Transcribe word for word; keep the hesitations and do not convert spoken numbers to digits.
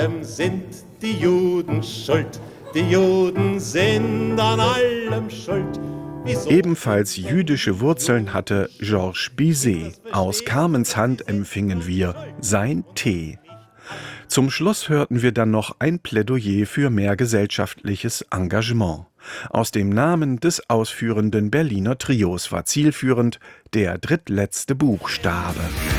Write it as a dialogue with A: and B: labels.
A: Sind die Juden schuld, die Juden sind an allem schuld. Wieso?
B: Ebenfalls jüdische Wurzeln hatte Georges Bizet. Aus Carmens Hand empfingen wir sein Tee. Zum Schluss hörten wir dann noch ein Plädoyer für mehr gesellschaftliches Engagement. Aus dem Namen des ausführenden Berliner Trios war zielführend der drittletzte Buchstabe.